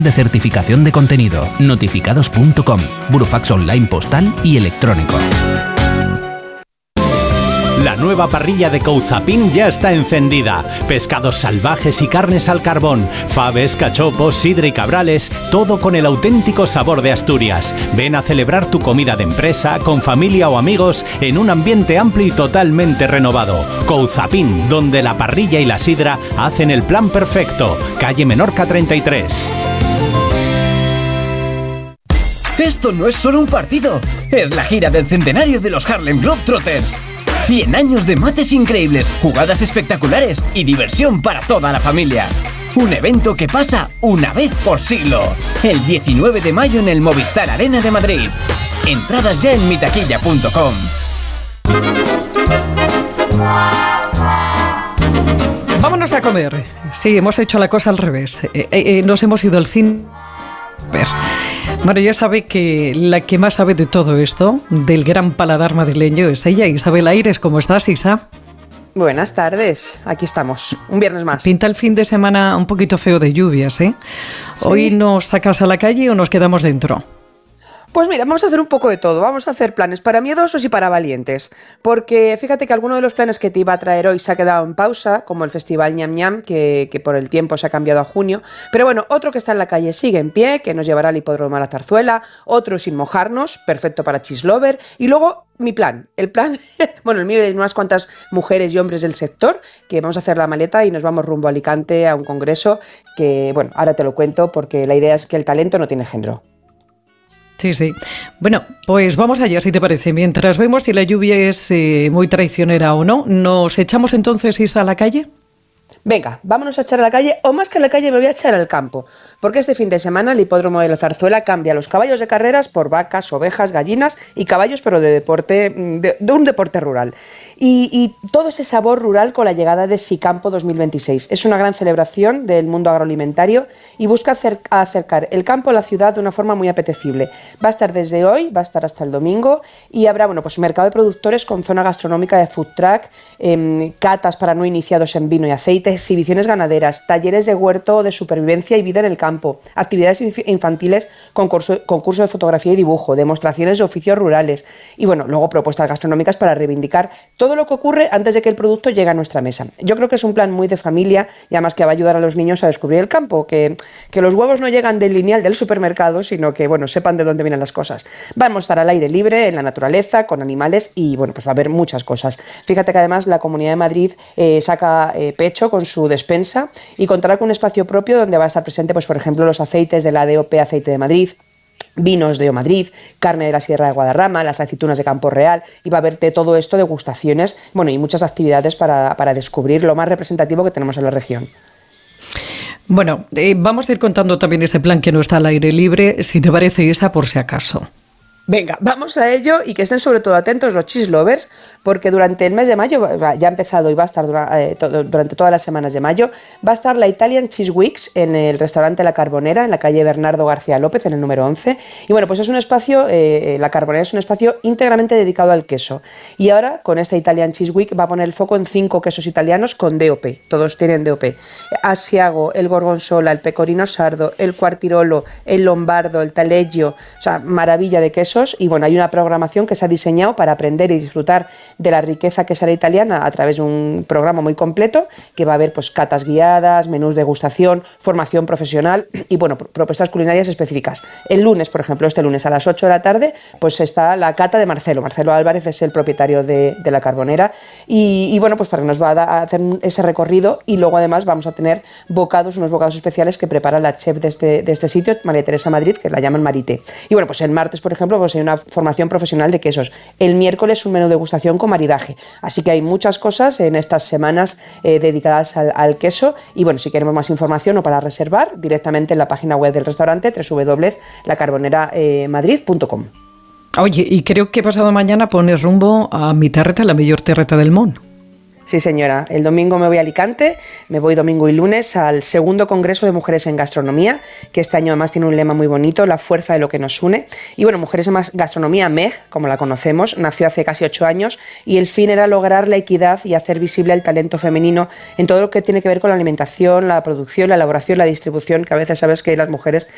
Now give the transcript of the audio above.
de certificación de contenido, notificados.com, burofax online postal y electrónico. La nueva parrilla de Couzapin ya está encendida. Pescados salvajes y carnes al carbón, faves, cachopos, sidra y cabrales, todo con el auténtico sabor de Asturias. Ven a celebrar tu comida de empresa, con familia o amigos, en un ambiente amplio y totalmente renovado. Couzapin, donde la parrilla y la sidra hacen el plan perfecto. Calle Menorca 33. Esto no es solo un partido, es la gira del centenario de los Harlem Globetrotters. 100 años de mates increíbles, jugadas espectaculares y diversión para toda la familia. Un evento que pasa una vez por siglo. El 19 de mayo en el Movistar Arena de Madrid. Entradas ya en mitaquilla.com. Vámonos a comer. Sí, hemos hecho la cosa al revés. Nos hemos ido al cine. A ver. Bueno, ya sabe que la que más sabe de todo esto, del gran paladar madrileño, es ella, Isabel Aires. ¿Cómo estás, Isa? Buenas tardes, aquí estamos, un viernes más. Pinta el fin de semana un poquito feo de lluvias, ¿eh? ¿Sí? ¿Hoy nos sacas a la calle o nos quedamos dentro? Pues mira, vamos a hacer un poco de todo, vamos a hacer planes para miedosos y para valientes, porque fíjate que alguno de los planes que te iba a traer hoy se ha quedado en pausa, como el festival Ñam Ñam, que por el tiempo se ha cambiado a junio, pero bueno, otro que está en la calle sigue en pie, que nos llevará al hipódromo a la Zarzuela, otro sin mojarnos, perfecto para cheese lover, y luego mi plan, bueno, el mío y unas cuantas mujeres y hombres del sector, que vamos a hacer la maleta y nos vamos rumbo a Alicante a un congreso, que bueno, ahora te lo cuento, porque la idea es que el talento no tiene género. Sí, sí. Bueno, pues vamos allá, si te parece. Mientras vemos si la lluvia es muy traicionera o no, ¿nos echamos entonces, Isa, a la calle? Venga, vámonos a echar a la calle, o más que a la calle me voy a echar al campo, porque este fin de semana el hipódromo de la Zarzuela cambia los caballos de carreras por vacas, ovejas, gallinas y caballos, pero de un deporte rural. Y todo ese sabor rural con la llegada de Sicampo 2026. Es una gran celebración del mundo agroalimentario y busca acercar el campo a la ciudad de una forma muy apetecible. Va a estar desde hoy, va a estar hasta el domingo, y habrá, bueno, pues mercado de productores con zona gastronómica de food truck, catas para no iniciados en vino y aceite, exhibiciones ganaderas, talleres de huerto, de supervivencia y vida en el campo, actividades infantiles, concurso de fotografía y dibujo, demostraciones de oficios rurales y bueno, luego propuestas gastronómicas para reivindicar todo lo que ocurre antes de que el producto llegue a nuestra mesa. Yo creo que es un plan muy de familia y además que va a ayudar a los niños a descubrir el campo, que los huevos no llegan del lineal del supermercado, sino que bueno, sepan de dónde vienen las cosas. Vamos a estar al aire libre, en la naturaleza, con animales y bueno, pues va a haber muchas cosas. Fíjate que además la Comunidad de Madrid saca pecho con su despensa y contará con un espacio propio donde va a estar presente, pues por ejemplo, los aceites de la DOP Aceite de Madrid, vinos de Madrid, carne de la Sierra de Guadarrama, las aceitunas de Campo Real, y va a haber de todo esto degustaciones, bueno, y muchas actividades para descubrir lo más representativo que tenemos en la región. Bueno, vamos a ir contando también ese plan que no está al aire libre, si te parece, Isa, por si acaso. Venga, vamos a ello y que estén sobre todo atentos los cheese lovers, porque durante el mes de mayo, ya ha empezado y va a estar durante todas las semanas de mayo, va a estar la Italian Cheese Weeks en el restaurante La Carbonera, en la calle Bernardo García López, en el número 11. Y bueno, pues es un espacio, La Carbonera es un espacio íntegramente dedicado al queso. Y ahora, con esta Italian Cheese Week, va a poner el foco en 5 quesos italianos con DOP. Todos tienen DOP. Asiago, el Gorgonzola, el Pecorino Sardo, el Quartirolo, el Lombardo, el Taleggio, o sea, maravilla de quesos. Y bueno, hay una programación que se ha diseñado para aprender y disfrutar de la riqueza quesera italiana a través de un programa muy completo que va a haber pues catas guiadas, menús de degustación, formación profesional y bueno, propuestas culinarias específicas. El lunes, por ejemplo, este lunes a las 8 de la tarde, pues está la cata de Marcelo. Marcelo Álvarez es el propietario de La Carbonera y bueno, pues para que nos va a hacer ese recorrido y luego además vamos a tener unos bocados especiales que prepara la chef de este sitio, María Teresa Madrid, que la llaman Marité. Y bueno, pues el martes, por ejemplo, pues hay una formación profesional de quesos. El miércoles un menú de degustación con maridaje. Así que hay muchas cosas en estas semanas dedicadas al queso y bueno, si queremos más información o para reservar, directamente en la página web del restaurante www.lacarboneramadrid.com. Oye, y creo que pasado mañana pones rumbo a mi terreta, la mejor terreta del mundo. Sí, señora. El domingo me voy a Alicante, me voy domingo y lunes al segundo Congreso de Mujeres en Gastronomía, que este año además tiene un lema muy bonito, la fuerza de lo que nos une. Y bueno, Mujeres en Gastronomía, MEG, como la conocemos, nació hace casi 8 años y el fin era lograr la equidad y hacer visible el talento femenino en todo lo que tiene que ver con la alimentación, la producción, la elaboración, la distribución, que a veces sabes que las mujeres